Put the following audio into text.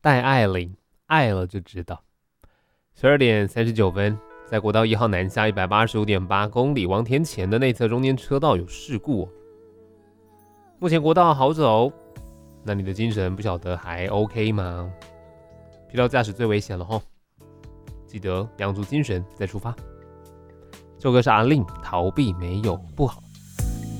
戴爱玲，爱了就知道。12点39分，在国道1号南下185.8公里往田前的内侧中间车道有事故目前国道好走，那你的精神不晓得还 OK 吗？疲劳驾驶最危险了吼，记得养足精神再出发。这首歌是阿令，逃避没有不好。